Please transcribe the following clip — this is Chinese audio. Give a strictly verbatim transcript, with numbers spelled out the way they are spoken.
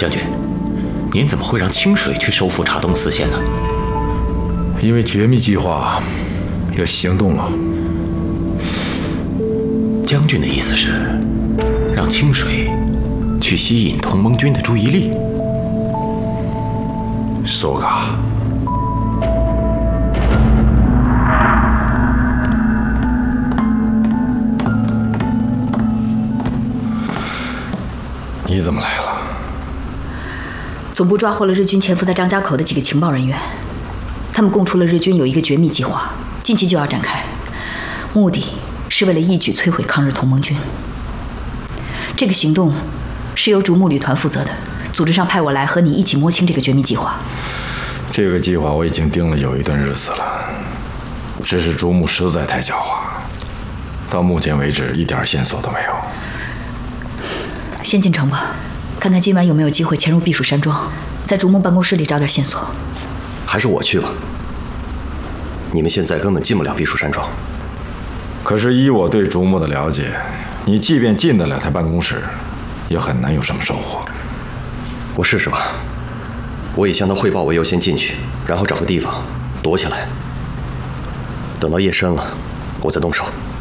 将军，您怎么会让清水去收复茶东四县呢？ 因为绝密计划要行动了。 将军的意思是让清水去吸引同盟军的注意力？ 苏嘎，你怎么来了？ 总部抓获了日军潜伏在张家口的几个情报人员，他们供出了日军有一个绝密计划，近期就要展开，目的是为了一举摧毁抗日同盟军。这个行动是由竹木旅团负责的，组织上派我来和你一起摸清这个绝密计划。 这个计划我已经盯了有一段日子了，只是竹木实在太狡猾，到目前为止一点线索都没有。 先进城吧，看看今晚有没有机会潜入避暑山庄，在竹木办公室里找点线索。 还是我去吧，你们现在根本进不了避暑山庄。 可是依我对竹木的了解，你即便进得了他办公室，也很难有什么收获。 我试试吧，我以向他汇报为优先进去，然后找个地方躲起来，等到夜深了，我再动手。